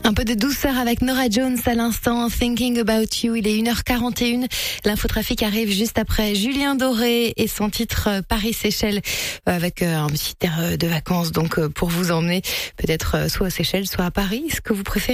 Un peu de douceur avec Norah Jones à l'instant, Thinking About You. Il est 1h41. L'infotrafic arrive juste après Julien Doré et son titre Paris-Seychelles avec un petit air de vacances. Donc pour vous emmener peut-être soit aux Seychelles, soit à Paris. Est-ce que vous préférez?